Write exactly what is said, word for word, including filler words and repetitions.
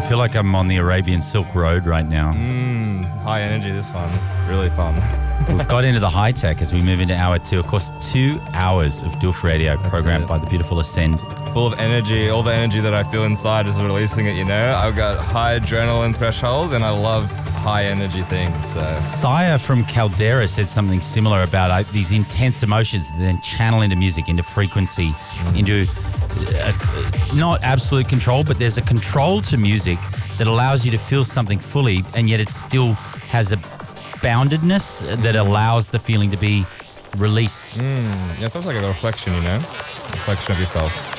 feel like I'm on the Arabian Silk Road right now. Mm, high energy, this one. Really fun. We've got into the high tech as we move into hour two. Of course, two hours of Doof Radio That's programmed it. by the beautiful Ascend. Full of energy. All the energy that I feel inside is releasing it, you know. I've got high adrenaline threshold and I love high energy things. So Saya from Caldera said something similar about uh, these intense emotions that then channel into music, into frequency, mm. into uh, not absolute control, but there's a control to music that allows you to feel something fully, and yet it still has a boundedness that allows the feeling to be released. Mm, yeah, it's almost like a reflection, you know, reflection of yourself.